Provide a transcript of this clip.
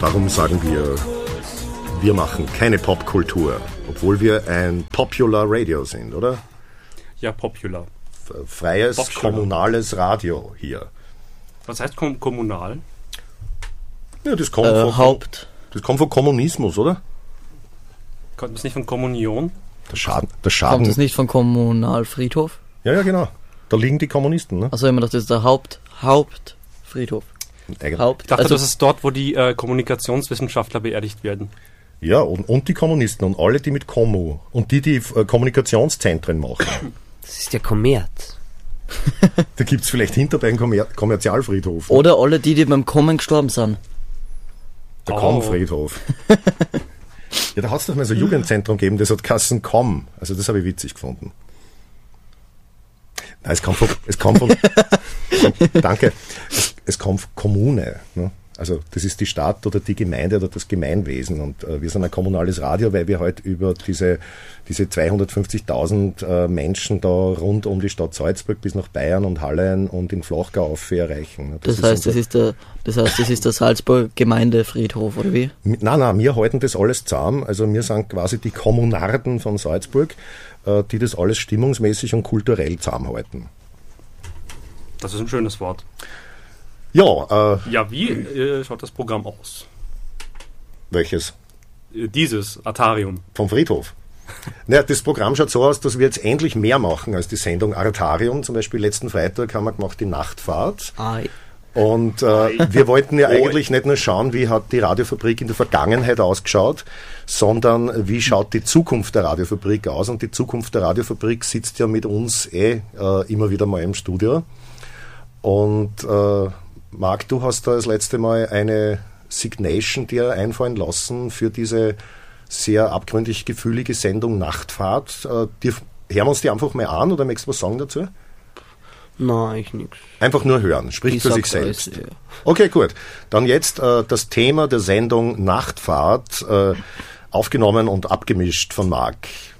Warum sagen wir machen keine Popkultur, obwohl wir ein Popular Radio sind, oder? Ja, Popular. Freies, Popular. Kommunales Radio hier. Was heißt kommunal? Ja, das kommt das kommt von Kommunismus, oder? Kommt das nicht von Kommunion? Der Schaden. Kommt das nicht von Kommunalfriedhof? Ja, genau. Da liegen die Kommunisten, ne? Also immer das ist der Hauptfriedhof. Eigentlich. Haupt, Ich dachte, also, das ist dort, wo die Kommunikationswissenschaftler beerdigt werden. Ja, und die Kommunisten und alle, die mit Kommu und die Kommunikationszentren machen. Das ist der Kommerz. Da gibt es vielleicht hinter bei einem Kommerzialfriedhof. oder alle die beim Kommen gestorben sind. Der Komm-Friedhof. Ja, da hat es doch mal so ein Jugendzentrum gegeben, das hat Kassen Komm. Also das habe ich witzig gefunden. Nein, es kommt von danke. Es kommt von Kommune. Ne? Also das ist die Stadt oder die Gemeinde oder das Gemeinwesen. Und wir sind ein kommunales Radio, weil wir halt über diese 250.000 Menschen da rund um die Stadt Salzburg bis nach Bayern und Hallein und in Flachgau auf erreichen. Ne? Das heißt, das ist der Salzburg Gemeindefriedhof, oder wie? Nein, wir halten das alles zusammen. Also wir sind quasi die Kommunarden von Salzburg, die das alles stimmungsmäßig und kulturell zusammenhalten. Das ist ein schönes Wort. Ja, Ja, wie schaut das Programm aus? welches? Dieses Atarium. Vom Friedhof. Naja, das Programm schaut so aus, dass wir jetzt endlich mehr machen als die Sendung Artarium. Zum Beispiel letzten Freitag haben wir gemacht die Nachtfahrt. Und wir wollten ja eigentlich nicht nur schauen, wie hat die Radiofabrik in der Vergangenheit ausgeschaut, sondern wie schaut die Zukunft der Radiofabrik aus. Und die Zukunft der Radiofabrik sitzt ja mit uns immer wieder mal im Studio. Und Marc, du hast da das letzte Mal eine Signation dir einfallen lassen für diese sehr abgründig gefühlige Sendung Nachtfahrt. Hören wir uns die einfach mal an oder möchtest du was sagen dazu? Nein, ich nix. Einfach nur hören, spricht Ich für sich sag's selbst. alles, ja. Okay, gut. Dann jetzt das Thema der Sendung Nachtfahrt, aufgenommen und abgemischt von Marc.